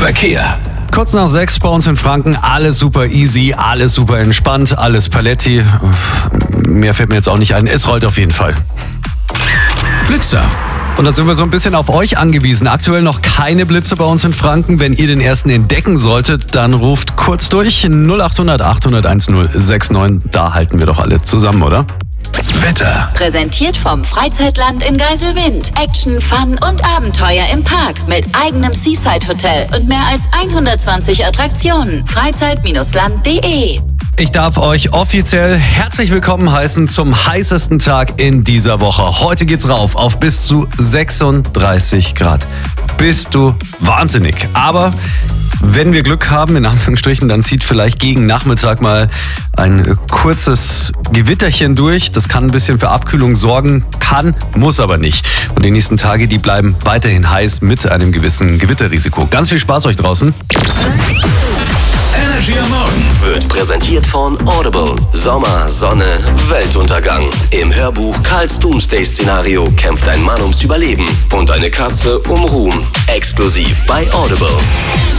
Verkehr. Kurz nach 6 bei uns in Franken, alles super easy, alles super entspannt, alles Paletti. Mehr fällt mir jetzt auch nicht ein, es rollt auf jeden Fall. Blitzer. Und da sind wir so ein bisschen auf euch angewiesen. Aktuell noch keine Blitze bei uns in Franken. Wenn ihr den ersten entdecken solltet, dann ruft kurz durch 0800 800 1069. Da halten wir doch alle zusammen, oder? Wetter. Präsentiert vom Freizeitland in Geiselwind. Action, Fun und Abenteuer im Park mit eigenem Seaside-Hotel und mehr als 120 Attraktionen. Freizeit-land.de. Ich darf euch offiziell herzlich willkommen heißen zum heißesten Tag in dieser Woche. Heute geht's rauf auf bis zu 36 Grad. Bist du wahnsinnig. Aber wenn wir Glück haben, in Anführungsstrichen, dann zieht vielleicht gegen Nachmittag mal ein kurzes Gewitterchen durch. Das kann ein bisschen für Abkühlung sorgen, muss aber nicht. Und die nächsten Tage, die bleiben weiterhin heiß mit einem gewissen Gewitterrisiko. Ganz viel Spaß euch draußen. Energy am Morgen Wird präsentiert von Audible. Sommer, Sonne, Weltuntergang. Im Hörbuch Karls Doomsday-Szenario kämpft ein Mann ums Überleben und eine Katze um Ruhm. Exklusiv bei Audible.